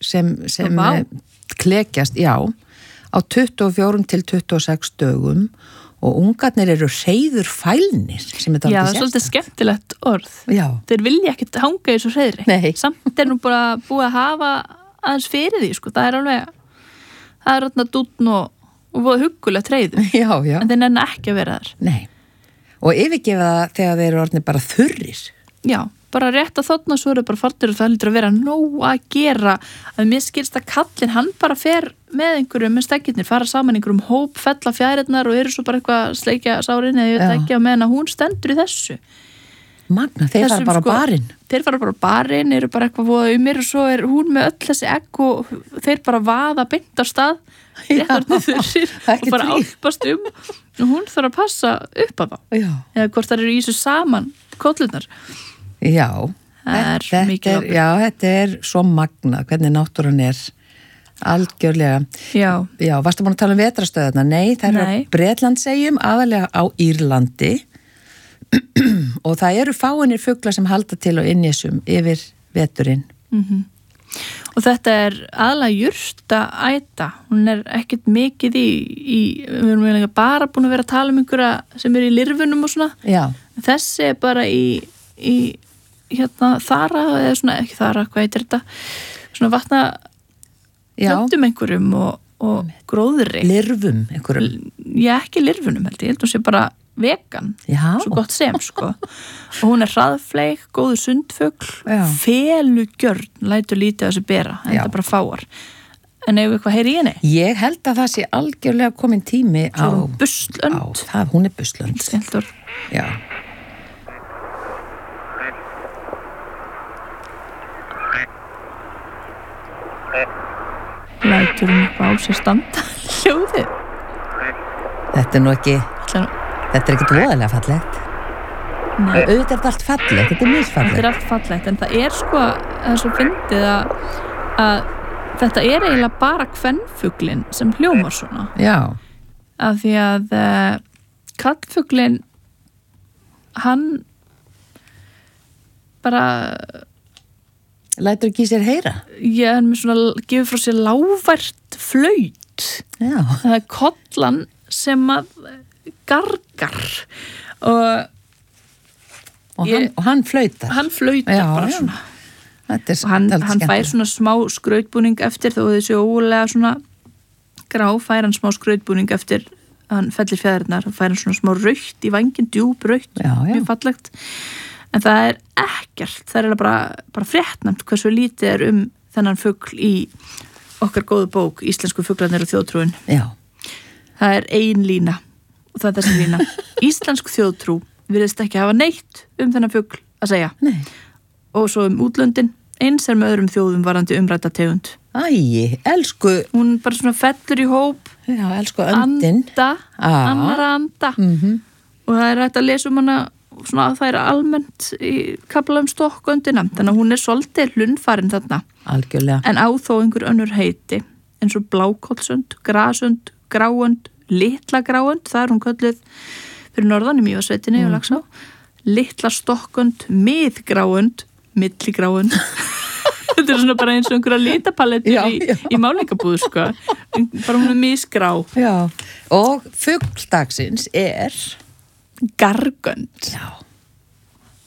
sem klekjast, já, á 24 til 26 dögum og ungarnir eru hreiður fælnir sem er Já, það er svolítið skemmtilegt orð. Já. Þeir vilja ekkert hanga í þessu hreiðri. Nei. Samt nú bara búið að hafa aðeins fyrir því, sko. Það er þarna dúnn og voða huggulegt hreiður. Já, já. En þeir nenna ekki að vera þar. Nei. Og yfirgefa það þegar þeir eru orðnir bara þurrir. Já, bara rétt að þarna svo eru bara farnir og það heldur að vera nóg að gera. Að mér skilst að kallinn, hann bara fer með einhverjum með stekkirnir, fara saman einhverjum hóp, fella fjærirnar og eru svo bara eitthvað sleikja sárin eða ég veit ekki á meðan að hún stendur í þessu. Magna, þeir fara bara á barinn. Þeir fara bara á barinn, eru bara eitthvað voða og svo er hún með öll þessi egg og þeir bara vaða beint á stað réttarnir þurrir og bara álpast og hún þarf að passa upp af þá. Já. Eða hvort það eru í þessu saman kollurnar. Já. Þetta er svo magna hvernig náttúran er algjörlega. Já, varstu búin að tala um vetrastöðarna? Nei, það eru á Bretlandseyjum, aðalega á Írlandi og það eru fáinir fuglar sem halda til á Innésum yfir veturinn. Og þetta er aðalega jurtaæta, hún er ekkert mikið við erum eiginlega bara búin að vera að tala um einhverja sem eru í lirfunum og svona. Já. Þessi er bara í þara, eða svona, ekki þara, hvað heitir þetta? Svona vatna plöntum einhverjum og gróðri. Lirfum einhverjum? Já, ekki lirfunum held ég hún sé bara vegan, svo gott sem sko. Og hún er hraðfleig, góður sundfugl, felugjörn, lætur lítið að þessu bera, þetta er bara fáar. En ef eitthvað heyri í henni? Ég held að það sé algjörlega komin tími á buslönd. Hún er buslönd. Skemmtur. Já. Lætur hún eitthvað á sér standa hljóðið. Þetta er nú ekki þetta er ekkert voðalega fallegt. Nei. Auðvitað er þetta allt fallegt, þetta er misfallegt. Þetta er allt fallegt, en það er sko það er svo fyndið að þetta er eiginlega bara kvenfuglinn sem hljómar svona. Já. Af því að kallfuglinn hann bara lætur ekki í sér heyra? Já, hann með svona gefur frá sér lágvært flaut. Já. Það er kollan sem að gargar og hann flautar. Hann flautar bara svona. Og hann fær svona smá skrautbúning eftir þó þessi ólega svona grá fær hann smá skrautbúning eftir hann fellir fjæðirnar og fær hann svona smá rautt í vængin, djúp rautt, mjög fallegt. En það er ekkert, það er bara fréttnæmt hversu lítið er þennan fugl í okkar góðu bók Íslensku fuglarnir og þjóðtrúin. Já. Það er ein lína og það er þessi lína. Íslensk þjóðtrú virðist ekki hafa neitt þennan fugl að segja. Nei. Og svo Útlöndin, eins er með öðrum þjóðum varandi umrædda tegund. Elsku. Hún bara svona fellur í hóp. Já, elsku öndin. Annara anda. Og það er hægt að lesa hana svona að það er almennt í kafla stokköndina, þannig að hún er svolítið hlunnfarin þarna. Algjörlega. En á þó einhver önnur heiti, eins og blákollsönd, grasönd, gráönd, litla gráönd, það er hún kölluð fyrir norðan í Mývatnssveitinni og Laxá, litla stokkönd, miðgráönd, milligráönd. Þetta er svona bara eins og einhverja litapaletur í málingabúð, sko. Bara hún er misgrá. Já, og fugldagsins er gargönd. Já.